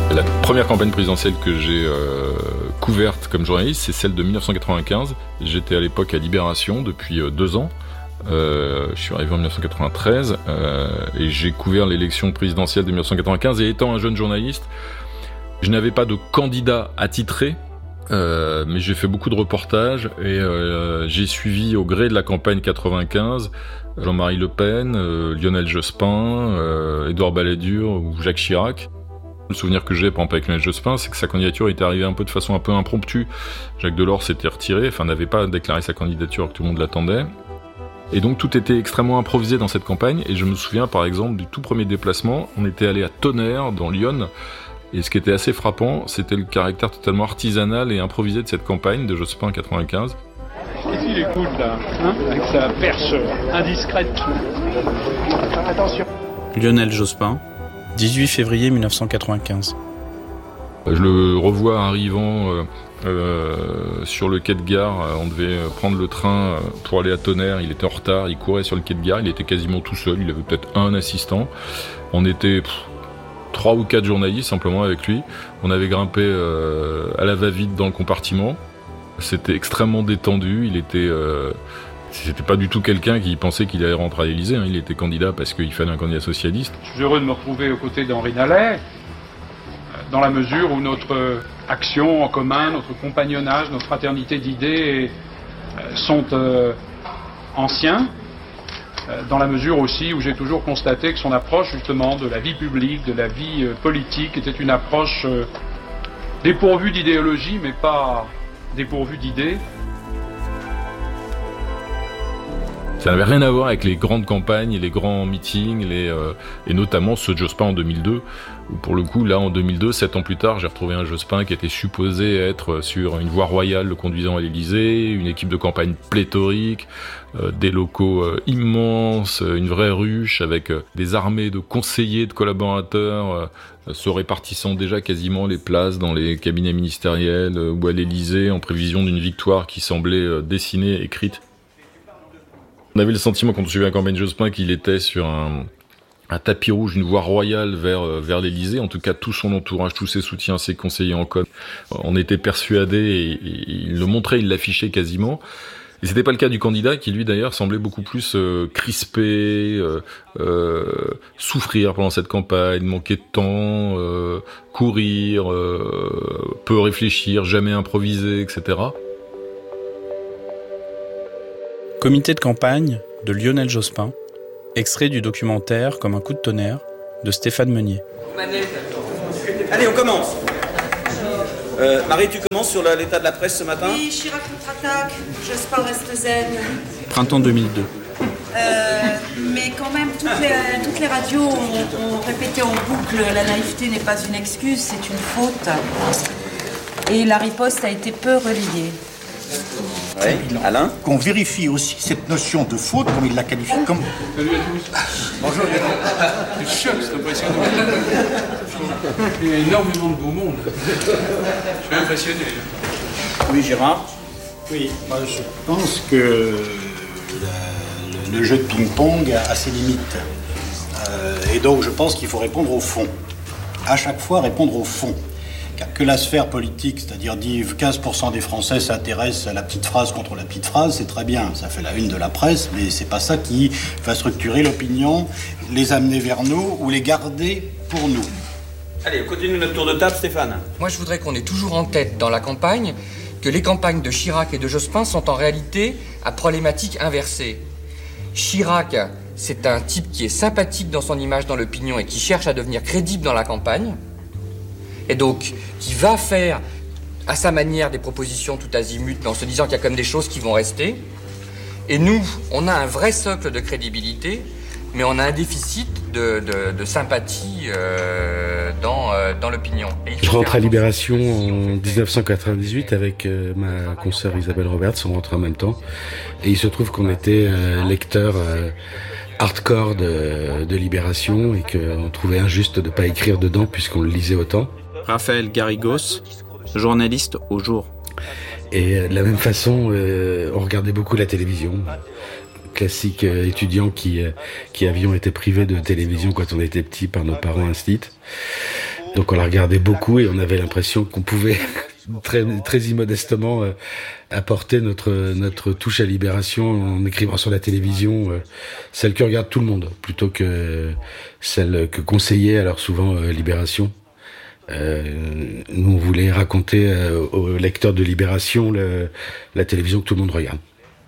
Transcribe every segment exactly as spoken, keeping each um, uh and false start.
La première campagne présidentielle que j'ai euh, couverte comme journaliste, c'est celle de dix-neuf cent quatre-vingt-quinze. J'étais à l'époque à Libération depuis euh, deux ans. Euh, je suis arrivé en dix-neuf cent quatre-vingt-treize euh, et j'ai couvert l'élection présidentielle de dix-neuf cent quatre-vingt-quinze. Et étant un jeune journaliste, je n'avais pas de candidat attitré, euh, mais j'ai fait beaucoup de reportages et euh, j'ai suivi au gré de la campagne quatre-vingt-quinze Jean-Marie Le Pen, euh, Lionel Jospin, euh, Édouard Balladur ou Jacques Chirac. Le souvenir que j'ai, par exemple, avec Lionel Jospin, c'est que sa candidature était arrivée un peu de façon un peu impromptue. Jacques Delors s'était retiré, enfin n'avait pas déclaré sa candidature, que tout le monde l'attendait. Et donc tout était extrêmement improvisé dans cette campagne. Et je me souviens, par exemple, du tout premier déplacement. On était allé à Tonnerre, dans l'Yonne. Et ce qui était assez frappant, c'était le caractère totalement artisanal et improvisé de cette campagne de Jospin quatre-vingt-quinze. Qu'est-ce qu'il écoute là, hein, avec sa perche indiscrète? Attention. Lionel Jospin, dix-huit février mille neuf cent quatre-vingt-quinze. Je le revois arrivant euh, euh, sur le quai de gare. On devait prendre le train pour aller à Tonnerre. Il était en retard, il courait sur le quai de gare. Il était quasiment tout seul, il avait peut-être un assistant. On était pff, trois ou quatre journalistes simplement avec lui. On avait grimpé euh, à la va-vite dans le compartiment. C'était extrêmement détendu, il était, euh, c'était pas du tout quelqu'un qui pensait qu'il allait rentrer à l'Élysée, hein. Il était candidat parce qu'il fallait un candidat socialiste. Je suis heureux de me retrouver aux côtés d'Henri Nallet, dans la mesure où notre action en commun, notre compagnonnage, notre fraternité d'idées sont euh, anciens, dans la mesure aussi où j'ai toujours constaté que son approche justement de la vie publique, de la vie euh, politique était une approche euh, dépourvue d'idéologie mais pas dépourvu d'idées. Ça n'avait rien à voir avec les grandes campagnes, les grands meetings, les, euh, et notamment ceux de Jospin en deux mille deux, où pour le coup, là en deux mille deux, sept ans plus tard, j'ai retrouvé un Jospin qui était supposé être sur une voie royale le conduisant à l'Élysée, une équipe de campagne pléthorique, euh, des locaux euh, immenses, une vraie ruche avec euh, des armées de conseillers, de collaborateurs, euh, se répartissant déjà quasiment les places dans les cabinets ministériels euh, ou à l'Élysée en prévision d'une victoire qui semblait euh, dessinée, écrite. On avait le sentiment quand on suivait la campagne Jospin qu'il était sur un, un tapis rouge, une voie royale vers, euh, vers l'Élysée. En tout cas, tout son entourage, tous ses soutiens, ses conseillers en com, on était persuadés et, et il le montrait, il l'affichait quasiment. Et c'était pas le cas du candidat qui, lui, d'ailleurs, semblait beaucoup plus euh, crispé, euh, euh, souffrir pendant cette campagne, manquer de temps, euh, courir, euh, peu réfléchir, jamais improviser, et cetera. Comité de campagne de Lionel Jospin, extrait du documentaire Comme un coup de tonnerre de Stéphane Meunier. Allez, on commence. Euh, Marie, tu commences sur l'état de la presse ce matin ? Oui, Chirac contre-attaque, Jospin reste zen. Printemps deux mille deux. Euh, mais quand même, toutes les, toutes les radios ont, ont répété en boucle « La naïveté n'est pas une excuse, c'est une faute ». Et la riposte a été peu relayée. Oui, Alain ? Qu'on vérifie aussi cette notion de faute, comme il la qualifie comme... Salut à tous. Bonjour. C'est choc, c'est impressionnant. Il y a énormément de beau monde. Je suis impressionné. Oui, Gérard ? Oui, moi je pense que la, le, le jeu de ping-pong a ses limites. Euh, et donc je pense qu'il faut répondre au fond. À chaque fois, répondre au fond. Que la sphère politique, c'est-à-dire quinze pour cent des Français s'intéressent à la petite phrase contre la petite phrase, c'est très bien, ça fait la une de la presse, mais c'est pas ça qui va structurer l'opinion, les amener vers nous ou les garder pour nous. Allez, on continue notre tour de table, Stéphane. Moi, je voudrais qu'on ait toujours en tête dans la campagne que les campagnes de Chirac et de Jospin sont en réalité à problématique inversée. Chirac, c'est un type qui est sympathique dans son image dans l'opinion et qui cherche à devenir crédible dans la campagne. Et donc, qui va faire à sa manière des propositions tout azimut, en se disant qu'il y a comme des choses qui vont rester. Et nous, on a un vrai socle de crédibilité, mais on a un déficit de, de, de sympathie euh, dans, euh, dans l'opinion. Je rentre à Libération en dix-neuf cent quatre-vingt-dix-huit avec euh, ma consoeur Isabelle Roberts, on rentre en même temps. Et il se trouve qu'on était euh, lecteurs euh, hardcore de, de Libération et qu'on trouvait injuste de ne pas écrire dedans puisqu'on le lisait autant. Raphaël Garrigos, journaliste au Jour. Et de la même façon, euh, on regardait beaucoup la télévision. classiques euh, étudiants qui, euh, qui avions été privés de télévision quand on était petit par nos parents instits. Donc on la regardait beaucoup et on avait l'impression qu'on pouvait très, très immodestement euh, apporter notre, notre touche à Libération en écrivant sur la télévision euh, celle que regarde tout le monde, plutôt que celle que conseillait alors souvent euh, Libération. Euh, nous, on voulait raconter euh, aux lecteurs de Libération le, la télévision que tout le monde regarde.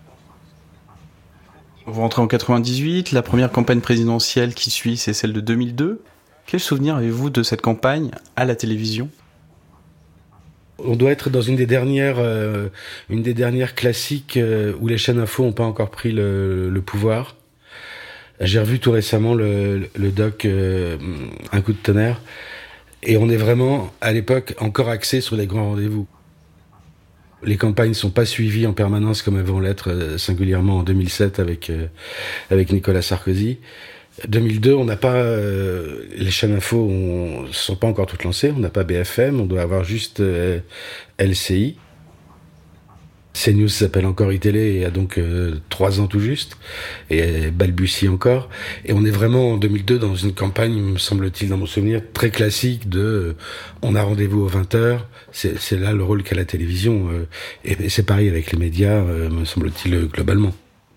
Vous rentrez en quatre-vingt-dix-huit, la première campagne présidentielle qui suit, c'est celle de deux mille deux. Quel souvenir avez-vous de cette campagne à la télévision ? On doit être dans une des dernières, euh, une des dernières classiques euh, où les chaînes info n'ont pas encore pris le, le pouvoir. J'ai revu tout récemment le, le doc euh, Un coup de tonnerre. Et on est vraiment, à l'époque, encore axé sur les grands rendez-vous. Les campagnes ne sont pas suivies en permanence comme elles vont l'être singulièrement en deux mille sept avec, euh, avec Nicolas Sarkozy. deux mille deux, on n'a pas... Euh, les chaînes info ne sont pas encore toutes lancées. On n'a pas B F M, on doit avoir juste euh, L C I. CNews s'appelle encore iTélé et a donc euh, trois ans tout juste, et balbutie encore. Et on est vraiment en deux mille deux dans une campagne, me semble-t-il, dans mon souvenir, très classique de euh, on a rendez-vous aux vingt heures, c'est, c'est là le rôle qu'a la télévision, euh, et, et c'est pareil avec les médias, euh, me semble-t-il, globalement.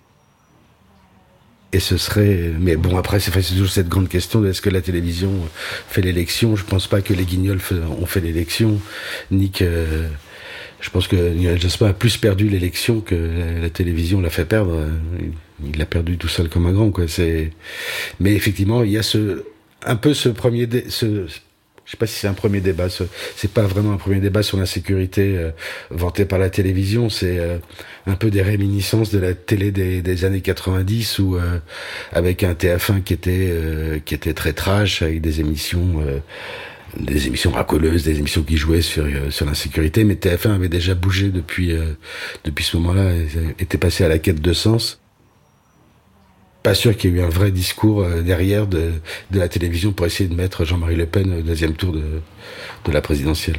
Et ce serait... Mais bon, après, c'est, c'est toujours cette grande question de est-ce que la télévision fait l'élection ? Je pense pas que les Guignols ont fait l'élection, ni que... Je pense que Lionel Jospin a plus perdu l'élection que la, la télévision l'a fait perdre. Il l'a perdu tout seul comme un grand, quoi. C'est... Mais effectivement, il y a ce, un peu ce premier, dé... ce, je sais pas si c'est un premier débat. Ce... C'est pas vraiment un premier débat sur l'insécurité euh, vanté par la télévision. C'est euh, un peu des réminiscences de la télé des, des années quatre-vingt-dix où euh, avec un T F un qui était euh, qui était très trash, avec des émissions. Euh, des émissions racoleuses, des émissions qui jouaient sur euh, sur l'insécurité, mais T F un avait déjà bougé depuis euh, depuis ce moment-là, et était passé à la quête de sens. Pas sûr qu'il y ait eu un vrai discours euh, derrière de de la télévision pour essayer de mettre Jean-Marie Le Pen au deuxième tour de de la présidentielle.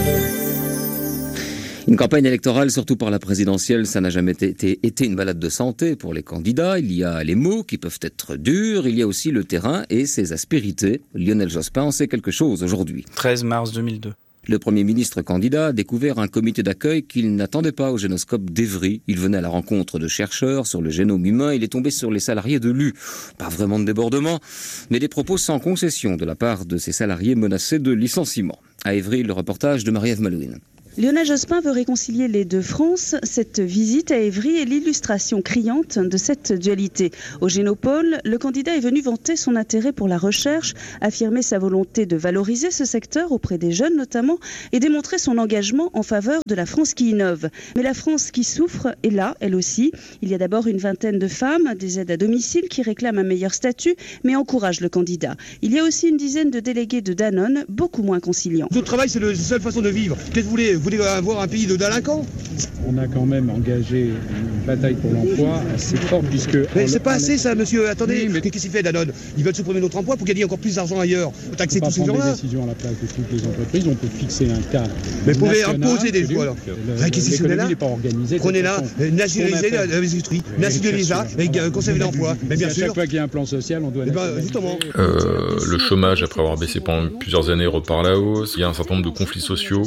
Une campagne électorale, surtout par la présidentielle, ça n'a jamais été, été une balade de santé pour les candidats. Il y a les mots qui peuvent être durs, il y a aussi le terrain et ses aspérités. Lionel Jospin en sait quelque chose aujourd'hui. treize mars deux mille deux. Le Premier ministre candidat a découvert un comité d'accueil qu'il n'attendait pas au Génoscope d'Evry. Il venait à la rencontre de chercheurs sur le génome humain. Il est tombé sur les salariés de l'U. Pas vraiment de débordement, mais des propos sans concession de la part de ces salariés menacés de licenciement. À Évry, le reportage de Marie-Ève Malouine. Lionel Jospin veut réconcilier les deux France. Cette visite à Évry est l'illustration criante de cette dualité. Au Génopole, le candidat est venu vanter son intérêt pour la recherche, affirmer sa volonté de valoriser ce secteur auprès des jeunes notamment, et démontrer son engagement en faveur de la France qui innove. Mais la France qui souffre est là, elle aussi. Il y a d'abord une vingtaine de femmes, des aides à domicile qui réclament un meilleur statut, mais encouragent le candidat. Il y a aussi une dizaine de délégués de Danone, beaucoup moins conciliants. Le travail, c'est la seule façon de vivre. Qu'est-ce que vous voulez ? Vous voulez avoir un pays de délinquants ? On a quand même engagé une bataille pour l'emploi assez forte puisque... Mais c'est pas assez ça, monsieur. Attendez, oui, mais... qu'est-ce qu'il fait Danone ? Ils veulent supprimer notre emploi pour gagner encore plus d'argent ailleurs. Faut taxer tous ces gens-là. On peut pas prendre des décisions à la place de toutes les entreprises, on peut fixer un cadre. Mais vous pouvez imposer des choix alors. Qu'est-ce que c'est là ? Prenez-la, nationalisez l'industrie, nationalisez-la et conservez l'emploi. Mais bien sûr. À chaque fois qu'il y a un plan social, on doit... Justement. Euh, le chômage, après avoir baissé pendant plusieurs années, repart à la hausse. Il y a un certain nombre de conflits sociaux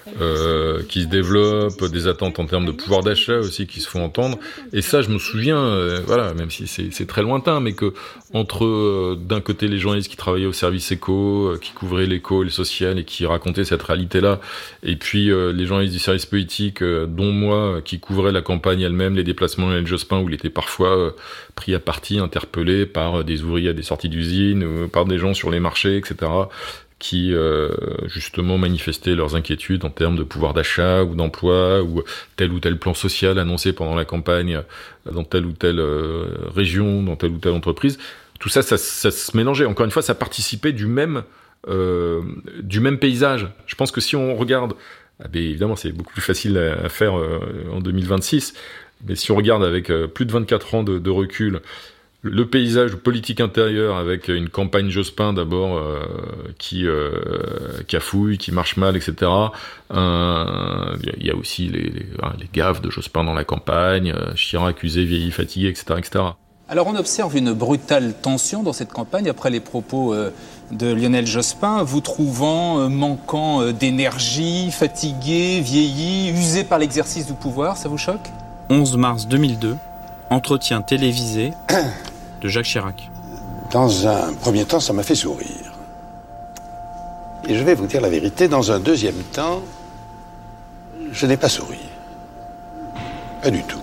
euh, qui se développent, des attentes en termes de pouvoir d'achat aussi qui se font entendre. Et ça, je me souviens, euh, voilà, même si c'est, c'est très lointain, mais que entre euh, d'un côté les journalistes qui travaillaient au service éco, euh, qui couvraient l'éco et le social et qui racontaient cette réalité-là, et puis euh, les journalistes du service politique, euh, dont moi, euh, qui couvraient la campagne elle-même, les déplacements de Lionel Jospin, où il était parfois euh, pris à partie, interpellé par euh, des ouvriers à des sorties d'usines, ou par des gens sur les marchés, et cetera, qui euh, justement manifestaient leurs inquiétudes en termes de pouvoir d'achat ou d'emploi ou tel ou tel plan social annoncé pendant la campagne dans telle ou telle euh, région, dans telle ou telle entreprise. Tout ça, ça, ça se mélangeait. Encore une fois, ça participait du même euh, du même paysage. Je pense que si on regarde, ah ben évidemment, c'est beaucoup plus facile à, à faire euh, en deux mille vingt-six, mais si on regarde avec euh, plus de vingt-quatre ans de, de recul, le paysage politique intérieur avec une campagne Jospin d'abord euh, qui euh, cafouille, qui marche mal, et cetera. Il euh, y a aussi les, les, les gaffes de Jospin dans la campagne, euh, Chirac accusé, vieilli, fatigué, et cetera, et cetera. Alors on observe une brutale tension dans cette campagne après les propos euh, de Lionel Jospin, vous trouvant euh, manquant euh, d'énergie, fatigué, vieilli, usé par l'exercice du pouvoir, ça vous choque ? onze mars deux mille deux, entretien télévisé de Jacques Chirac. Dans un premier temps, ça m'a fait sourire. Et je vais vous dire la vérité, dans un deuxième temps, je n'ai pas souri. Pas du tout.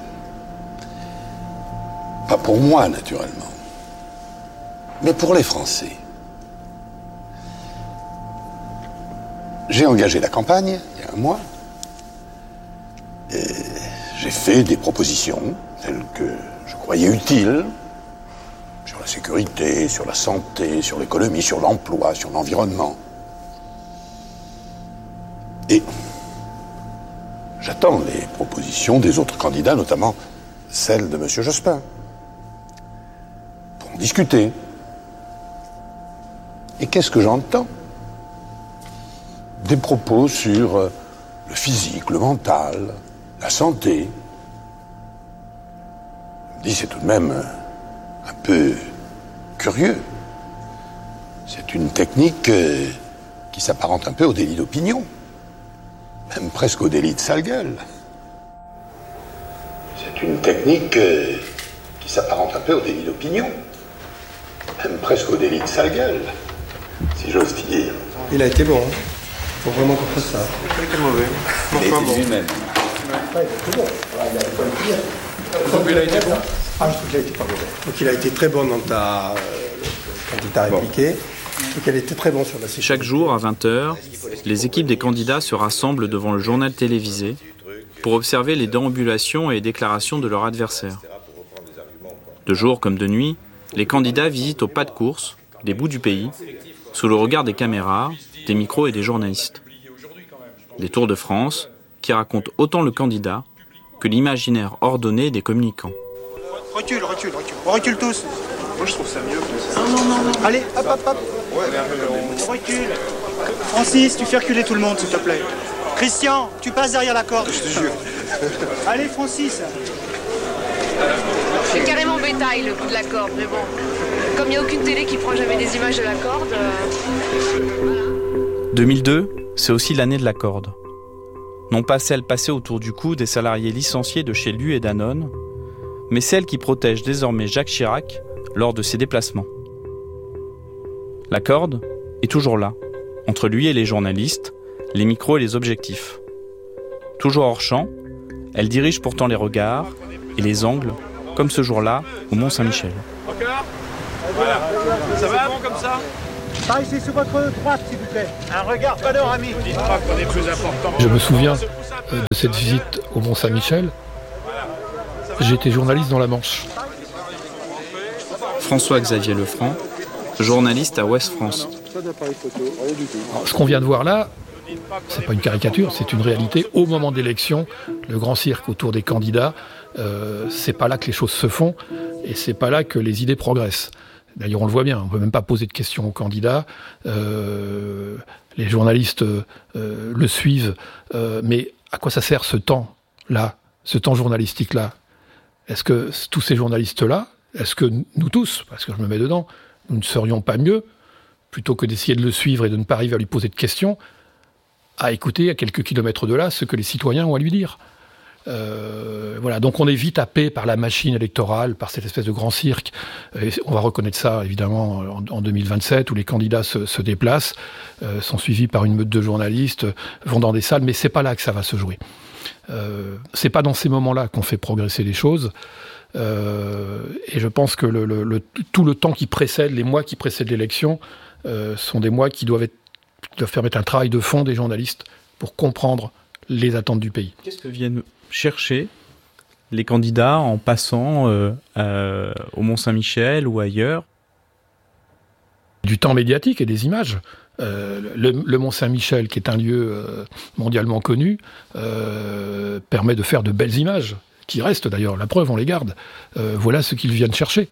Pas pour moi, naturellement, mais pour les Français. J'ai engagé la campagne, il y a un mois, et j'ai fait des propositions, telles que je croyais utiles, sur la sécurité, sur la santé, sur l'économie, sur l'emploi, sur l'environnement. Et j'attends les propositions des autres candidats, notamment celle de M. Jospin, pour en discuter. Et qu'est-ce que j'entends ? Des propos sur le physique, le mental, la santé. Je me dis, c'est tout de même un peu curieux. C'est une technique qui s'apparente un peu au délit d'opinion. Même presque au délit de sale gueule. C'est une technique qui s'apparente un peu au délit d'opinion. Même presque au délit de sale gueule, si j'ose dire. Il a été bon, hein. Faut vraiment qu'on fasse ça. Il était mauvais. Il était bon. Lui-même. Ouais, il était bon. Il a été bon. Donc il a été bon. Ah, je trouve qu'il a été pas mauvais. Donc il a été très bon dans ta... Euh, quand il t'a répliqué. Donc elle était très bon sur la sécurité. Chaque jour, à vingt heures, les équipes des candidats se rassemblent devant le journal télévisé pour observer les déambulations et les déclarations de leurs adversaires. De jour comme de nuit, les candidats visitent au pas de course des bouts du pays, sous le regard des caméras, des micros et des journalistes. Des Tours de France qui racontent autant le candidat que l'imaginaire ordonné des communicants. Recule, recule, recule. On recule tous. Moi je trouve ça mieux. Non, non, non, non. Allez, hop, hop, hop. Ouais, on recule. Francis, tu fais reculer tout le monde, s'il te plaît. Christian, tu passes derrière la corde. Je te jure. Allez, Francis. C'est carrément bétail le coup de la corde, mais bon. Comme il n'y a aucune télé qui prend jamais des images de la corde. Euh... deux mille deux, c'est aussi l'année de la corde. Non pas celle passée autour du cou des salariés licenciés de chez Lu et Danone, mais celle qui protège désormais Jacques Chirac lors de ses déplacements. La corde est toujours là, entre lui et les journalistes, les micros et les objectifs. Toujours hors champ, elle dirige pourtant les regards et les angles, comme ce jour-là au Mont-Saint-Michel. Encore ? Voilà. Ça va bon comme ça ? Par ici sur votre droite, s'il vous plaît. Un regard panoramique. Dites pas qu'on est plus important. Je me souviens de cette visite au Mont-Saint-Michel. J'étais journaliste dans la Manche. François-Xavier Lefranc, journaliste à Ouest France. Alors, ce qu'on vient de voir là, c'est pas une caricature, c'est une réalité. Au moment d'élection, le grand cirque autour des candidats, euh, c'est pas là que les choses se font et c'est pas là que les idées progressent. D'ailleurs, on le voit bien, on ne peut même pas poser de questions aux candidats. Euh, les journalistes euh, le suivent. Euh, mais à quoi ça sert ce temps-là, ce temps journalistique-là ? Est-ce que tous ces journalistes-là, est-ce que nous tous, parce que je me mets dedans, nous ne serions pas mieux, plutôt que d'essayer de le suivre et de ne pas arriver à lui poser de questions, à écouter à quelques kilomètres de là ce que les citoyens ont à lui dire ? Euh, voilà, donc on est vite happé par la machine électorale, par cette espèce de grand cirque. Et on va reconnaître ça évidemment en, en deux mille vingt-sept, où les candidats se, se déplacent, euh, sont suivis par une meute de journalistes, vont dans des salles, mais c'est pas là que ça va se jouer. Euh, c'est pas dans ces moments-là qu'on fait progresser les choses. Euh, et je pense que le, le, le, tout le temps qui précède, les mois qui précèdent l'élection, euh, sont des mois qui doivent, être, doivent permettre un travail de fond des journalistes pour comprendre les attentes du pays. Qu'est-ce que viennent chercher les candidats en passant euh, euh, au Mont-Saint-Michel ou ailleurs ? Du temps médiatique et des images. Euh, le, le Mont-Saint-Michel, qui est un lieu euh, mondialement connu, euh, permet de faire de belles images, qui restent d'ailleurs, la preuve, on les garde. Euh, voilà ce qu'ils viennent chercher.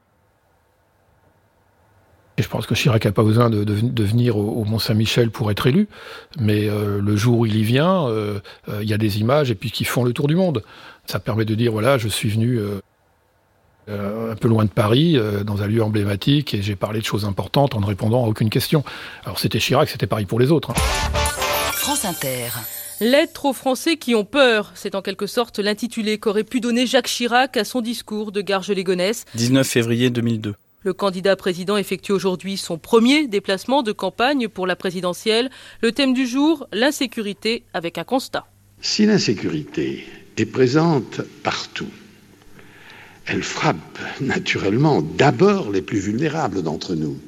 Et je pense que Chirac n'a pas besoin de, de, de venir au, au Mont-Saint-Michel pour être élu, mais euh, le jour où il y vient, il euh, euh, y a des images et puis qui font le tour du monde. Ça permet de dire, voilà, je suis venu... Euh Euh, un peu loin de Paris, euh, dans un lieu emblématique, et j'ai parlé de choses importantes en ne répondant à aucune question. Alors c'était Chirac, c'était pareil pour les autres. Hein. France Inter. Lettre aux Français qui ont peur, c'est en quelque sorte l'intitulé qu'aurait pu donner Jacques Chirac à son discours de Garges-les-Gonesse. dix-neuf février deux mille deux. Le candidat président effectue aujourd'hui son premier déplacement de campagne pour la présidentielle. Le thème du jour, l'insécurité avec un constat. Si l'insécurité est présente partout, elle frappe naturellement d'abord les plus vulnérables d'entre nous.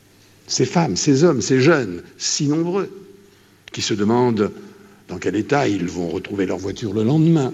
Ces femmes, ces hommes, ces jeunes, si nombreux, qui se demandent dans quel état ils vont retrouver leur voiture le lendemain,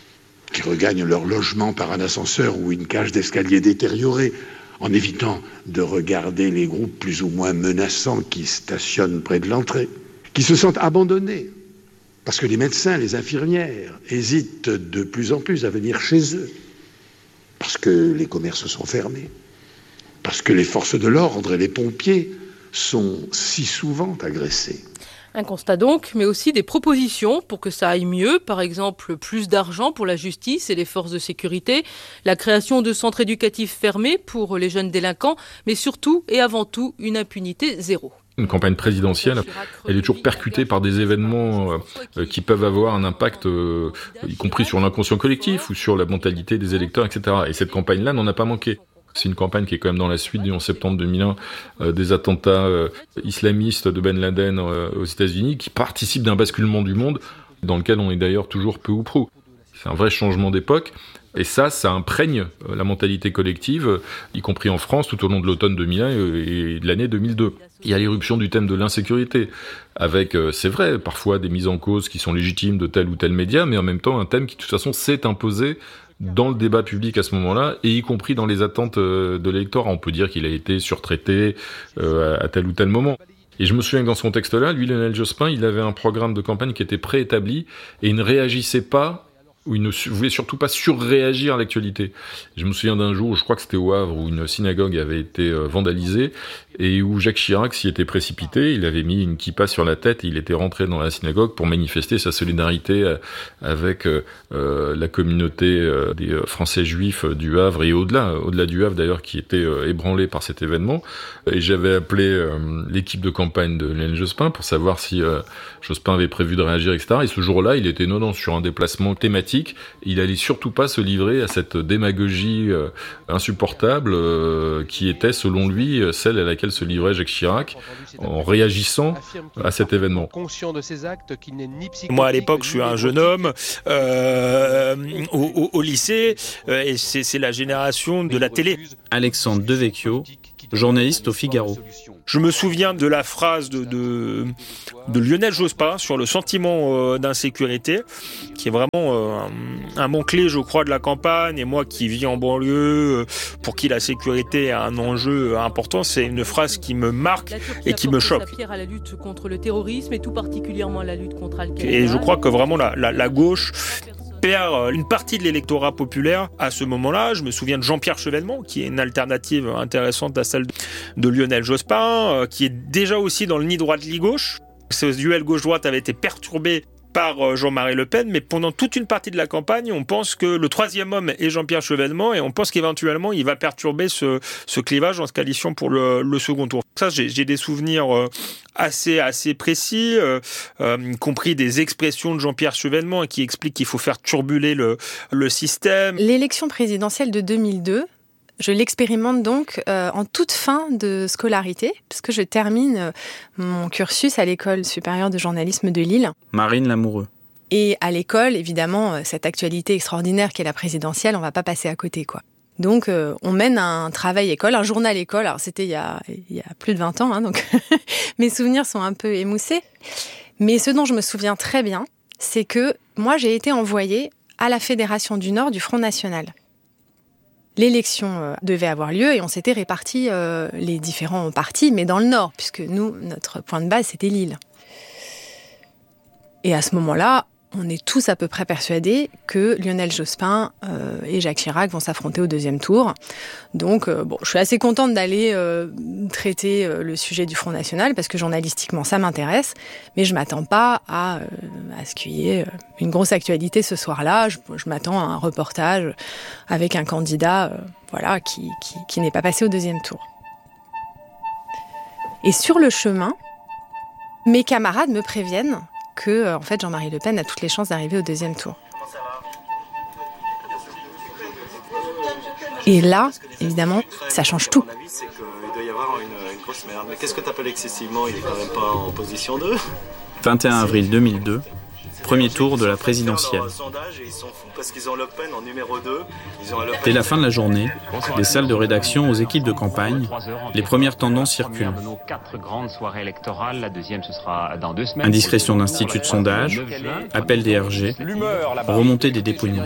qui regagnent leur logement par un ascenseur ou une cage d'escalier détériorée, en évitant de regarder les groupes plus ou moins menaçants qui stationnent près de l'entrée, qui se sentent abandonnés, parce que les médecins, les infirmières hésitent de plus en plus à venir chez eux, parce que les commerces sont fermés, parce que les forces de l'ordre et les pompiers sont si souvent agressés. Un constat donc, mais aussi des propositions pour que ça aille mieux. Par exemple, plus d'argent pour la justice et les forces de sécurité, la création de centres éducatifs fermés pour les jeunes délinquants, mais surtout et avant tout une impunité zéro. Une campagne présidentielle, elle est toujours percutée par des événements euh, qui peuvent avoir un impact, euh, y compris sur l'inconscient collectif ou sur la mentalité des électeurs, et cetera. Et cette campagne-là n'en a pas manqué. C'est une campagne qui est quand même dans la suite du onze septembre deux mille un, euh, des attentats euh, islamistes de Ben Laden euh, aux États-Unis, qui participent d'un basculement du monde, dans lequel on est d'ailleurs toujours peu ou prou. C'est un vrai changement d'époque. Et ça, ça imprègne la mentalité collective, y compris en France, tout au long de l'automne deux mille un et de l'année deux mille deux. Il y a l'éruption du thème de l'insécurité, avec, c'est vrai, parfois des mises en cause qui sont légitimes de tel ou tel média, mais en même temps un thème qui, de toute façon, s'est imposé dans le débat public à ce moment-là, et y compris dans les attentes de l'électorat. On peut dire qu'il a été surtraité euh, à tel ou tel moment. Et je me souviens que dans ce contexte-là, lui, Lionel Jospin, il avait un programme de campagne qui était préétabli, et il ne réagissait pas, où il ne voulait surtout pas surréagir à l'actualité. Je me souviens d'un jour, je crois que c'était au Havre, où une synagogue avait été vandalisée, et où Jacques Chirac s'y était précipité. Il avait mis une kippa sur la tête et il était rentré dans la synagogue pour manifester sa solidarité avec euh, la communauté euh, des Français juifs du Havre et au-delà, au-delà du Havre d'ailleurs, qui était euh, ébranlé par cet événement. Et j'avais appelé euh, l'équipe de campagne de Lionel Jospin pour savoir si euh, Jospin avait prévu de réagir, et cetera. Et ce jour-là, il était non, non, sur un déplacement thématique. Il allait surtout pas se livrer à cette démagogie euh, insupportable euh, qui était, selon lui, celle à laquelle se livrait Jacques Chirac en réagissant à cet événement. Moi, à l'époque, je suis un jeune homme euh, au, au, au lycée euh, et c'est, c'est la génération de la télé. Alexandre Devecchio, journaliste au Figaro. Je me souviens de la phrase de, de, de Lionel Jospin sur le sentiment euh, d'insécurité, qui est vraiment euh, un, un mot clé, je crois, de la campagne. Et moi qui vis en banlieue, euh, pour qui la sécurité est un enjeu important, c'est une phrase qui me marque et qui me choque. À la lutte contre le terrorisme et tout particulièrement la lutte contre Al-Qaïda. Et je crois que vraiment la, la, la gauche perd une partie de l'électorat populaire à ce moment-là. Je me souviens de Jean-Pierre Chevènement, qui est une alternative intéressante à celle de Lionel Jospin, qui est déjà aussi dans le nid droite-lit gauche. Ce duel gauche-droite avait été perturbé par Jean-Marie Le Pen, mais pendant toute une partie de la campagne, on pense que le troisième homme est Jean-Pierre Chevènement et on pense qu'éventuellement il va perturber ce, ce clivage en se qualifiant pour le, le second tour. Ça, j'ai, j'ai des souvenirs assez, assez précis, euh, euh, y compris des expressions de Jean-Pierre Chevènement qui expliquent qu'il faut faire turbuler le, le système. L'élection présidentielle de deux mille deux, je l'expérimente donc euh, en toute fin de scolarité, puisque je termine euh, mon cursus à l'école supérieure de journalisme de Lille. Marine Lamoureux. Et à l'école, évidemment, euh, cette actualité extraordinaire qu'est la présidentielle, on va pas passer à côté, quoi. Donc, euh, on mène un travail école, un journal école. Alors, c'était il y a, il y a plus de vingt ans, hein, donc mes souvenirs sont un peu émoussés. Mais ce dont je me souviens très bien, c'est que moi, j'ai été envoyée à la Fédération du Nord du Front National. L'élection devait avoir lieu et on s'était répartis euh, les différents partis, mais dans le Nord, puisque nous, notre point de base, c'était Lille. Et à ce moment-là, on est tous à peu près persuadés que Lionel Jospin euh, et Jacques Chirac vont s'affronter au deuxième tour. Donc, euh, bon, je suis assez contente d'aller euh, traiter euh, le sujet du Front National parce que journalistiquement, ça m'intéresse. Mais je m'attends pas à, euh, à ce qu'il y ait une grosse actualité ce soir-là. Je, je m'attends à un reportage avec un candidat, euh, voilà, qui, qui, qui n'est pas passé au deuxième tour. Et sur le chemin, mes camarades me préviennent que en fait, Jean-Marie Le Pen a toutes les chances d'arriver au deuxième tour. Et là, évidemment, ça change tout. C'est qu'il doit y avoir une, une grosse merde. Mais qu'est-ce que tu appelles excessivement? Il est quand même pas en position deux. vingt et un avril deux mille deux, premier tour de la présidentielle. Dès la fin de la journée, des salles de rédaction aux équipes de campagne, les premières tendances circulent. Indiscrétion d'instituts de sondage, appel des R G, remontée des dépouillements.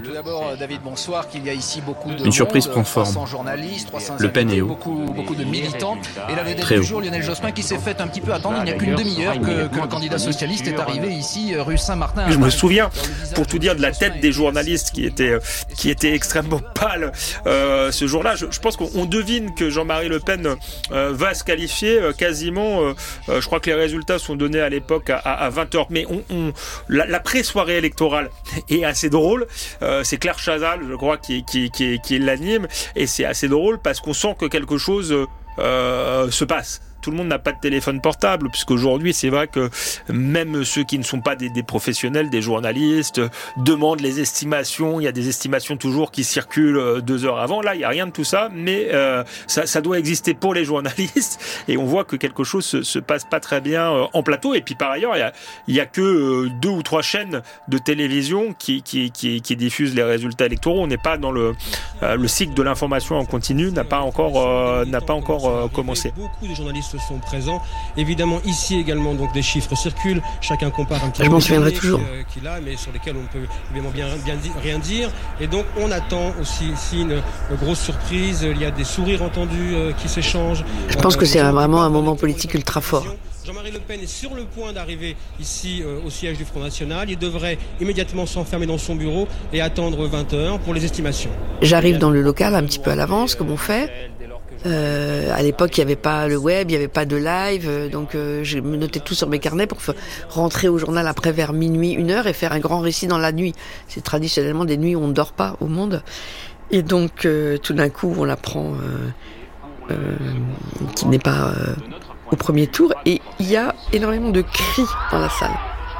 Une surprise prend forme. Le Pen est haut. Très haut. Lionel Jospin qui s'est fait un petit peu attendre. Il n'y a qu'une demi-heure que, que le candidat socialiste est arrivé ici, rue Saint-Martin. Je me souviens, pour tout dire, de la tête des journalistes qui étaient, qui étaient extrêmement pâles euh, ce jour-là. Je, je pense qu'on devine que Jean-Marie Le Pen euh, va se qualifier euh, quasiment. Euh, euh, je crois que les résultats sont donnés à l'époque à, à vingt heures. Mais on, on, la, la pré-soirée électorale est assez drôle. Euh, c'est Claire Chazal, je crois, qui, qui, qui, qui l'anime. Et c'est assez drôle parce qu'on sent que quelque chose euh, se passe. Tout le monde n'a pas de téléphone portable, puisqu'aujourd'hui, c'est vrai que même ceux qui ne sont pas des, des professionnels, des journalistes, demandent les estimations. Il y a des estimations toujours qui circulent deux heures avant. Là, il n'y a rien de tout ça, mais euh, ça, ça doit exister pour les journalistes. Et on voit que quelque chose se, se passe pas très bien euh, en plateau. Et puis par ailleurs, il y a, il y a que euh, deux ou trois chaînes de télévision qui, qui, qui, qui diffusent les résultats électoraux. On n'est pas dans le, euh, le cycle de l'information en continu, n'a pas encore, euh, n'a pas encore euh, commencé. Beaucoup de journalistes sont présents. Évidemment, ici également, donc des chiffres circulent. Chacun compare un petit peu. Je m'en souviendrai toujours. Qu'il a, mais sur lesquels on ne peut évidemment bien, bien rien dire. Et donc, on attend aussi ici une, une grosse surprise. Il y a des sourires entendus euh, qui s'échangent. Je pense euh, que c'est vraiment un moment politique ultra fort. Jean-Marie Le Pen est sur le point d'arriver ici euh, au siège du Front National. Il devrait immédiatement s'enfermer dans son bureau et attendre vingt heures pour les estimations. J'arrive dans le local un petit peu à l'avance, comme on fait. Euh, à l'époque, il n'y avait pas le web, il n'y avait pas de live, euh, donc euh, je me notais tout sur mes carnets pour f- rentrer au journal après vers minuit, une heure et faire un grand récit dans la nuit. C'est traditionnellement des nuits où on ne dort pas au monde. Et donc, euh, tout d'un coup, on l'apprend euh, euh, qu'il n'est pas euh, au premier tour. Et il y a énormément de cris dans la salle.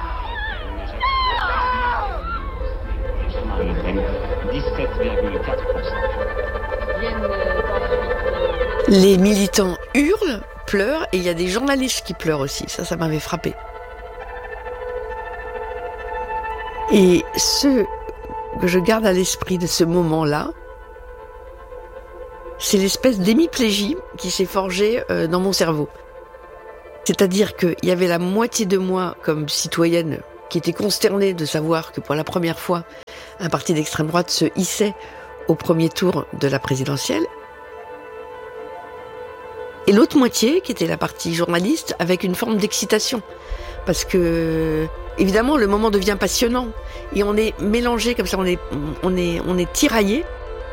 dix-sept virgule quatre pour cent. Les militants hurlent, pleurent, et il y a des journalistes qui pleurent aussi. Ça, ça m'avait frappé. Et ce que je garde à l'esprit de ce moment-là, c'est l'espèce d'hémiplégie qui s'est forgée euh, dans mon cerveau. C'est-à-dire qu'il y avait la moitié de moi, comme citoyenne, qui était consternée de savoir que pour la première fois, un parti d'extrême droite se hissait au premier tour de la présidentielle. Et l'autre moitié, qui était la partie journaliste, avec une forme d'excitation. Parce que, évidemment, le moment devient passionnant. Et on est mélangé comme ça, on est, on est, on est tiraillé.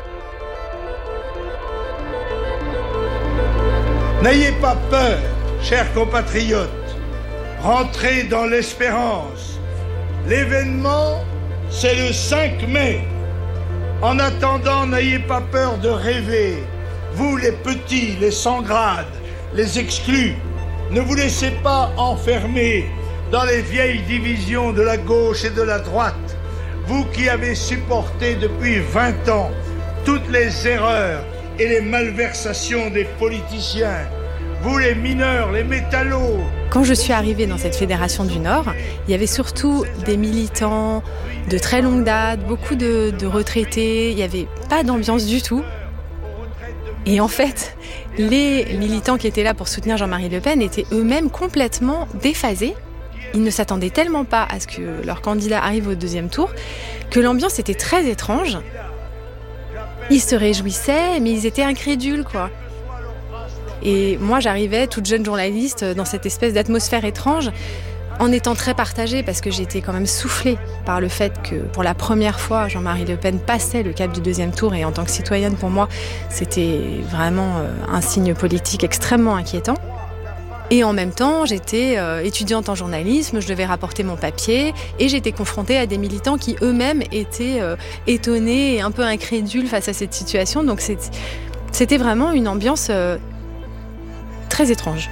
N'ayez pas peur, chers compatriotes. Rentrez dans l'espérance. L'événement, c'est le cinq mai. En attendant, n'ayez pas peur de rêver. Vous, les petits, les sans grade, les exclus, ne vous laissez pas enfermer dans les vieilles divisions de la gauche et de la droite. Vous qui avez supporté depuis vingt ans toutes les erreurs et les malversations des politiciens, vous les mineurs, les métallos. Quand je suis arrivée dans cette fédération du Nord, il y avait surtout des militants de très longue date, beaucoup de, de retraités, il n'y avait pas d'ambiance du tout. Et en fait, les militants qui étaient là pour soutenir Jean-Marie Le Pen étaient eux-mêmes complètement déphasés. Ils ne s'attendaient tellement pas à ce que leur candidat arrive au deuxième tour que l'ambiance était très étrange. Ils se réjouissaient, mais ils étaient incrédules, quoi. Et moi, j'arrivais, toute jeune journaliste, dans cette espèce d'atmosphère étrange, en étant très partagée, parce que j'étais quand même soufflée par le fait que pour la première fois, Jean-Marie Le Pen passait le cap du deuxième tour, et en tant que citoyenne, pour moi, c'était vraiment un signe politique extrêmement inquiétant. Et en même temps, j'étais euh, étudiante en journalisme, je devais rapporter mon papier, et j'étais confrontée à des militants qui eux-mêmes étaient euh, étonnés et un peu incrédules face à cette situation. Donc c'est, c'était vraiment une ambiance euh, très étrange.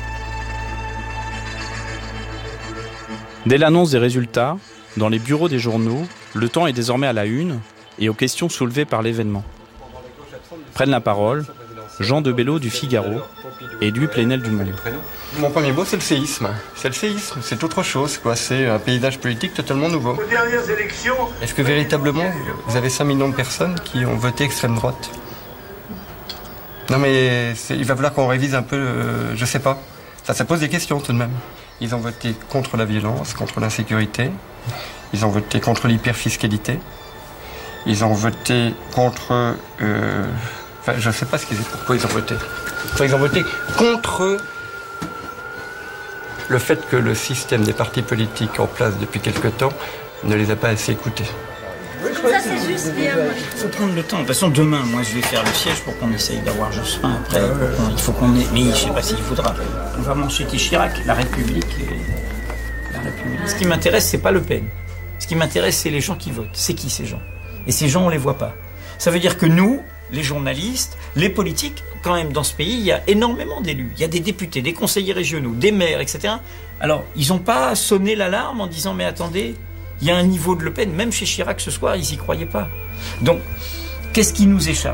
Dès l'annonce des résultats, dans les bureaux des journaux, Le Temps est désormais à la une et aux questions soulevées par l'événement. Prennent la parole Jean de Bello du Figaro et Louis Plenel du Monde. Mon premier mot, c'est le séisme. C'est le séisme, c'est autre chose, quoi. C'est un paysage politique totalement nouveau. Aux dernières élections... Est-ce que véritablement, vous avez cinq millions de personnes qui ont voté extrême droite? Non mais il va falloir qu'on révise un peu, euh, je sais pas. Ça, ça pose des questions tout de même. Ils ont voté contre la violence, contre l'insécurité. Ils ont voté contre l'hyperfiscalité. Ils ont voté contre... Euh, enfin, je ne sais pas ce qu'ils, pourquoi ils ont voté. Enfin, ils ont voté contre le fait que le système des partis politiques en place depuis quelque temps ne les a pas assez écoutés. Ça, c'est juste bien. Il faut prendre le temps. De toute façon, demain, moi, je vais faire le siège pour qu'on essaye d'avoir Jospin après. Pour il faut qu'on ait... Mais je ne sais pas s'il faudra. On va mentionner Chirac, la République. Et... La République. Ce qui m'intéresse, c'est pas Le Pen. Ce qui m'intéresse, c'est les gens qui votent. C'est qui ces gens? Et ces gens, on les voit pas. Ça veut dire que nous, les journalistes, les politiques, quand même, dans ce pays, il y a énormément d'élus. Il y a des députés, des conseillers régionaux, des maires, et cetera. Alors, ils n'ont pas sonné l'alarme en disant « Mais attendez, il y a un niveau de Le Pen, même chez Chirac ce soir, ils n'y croyaient pas. » Donc, qu'est-ce qui nous échappe ?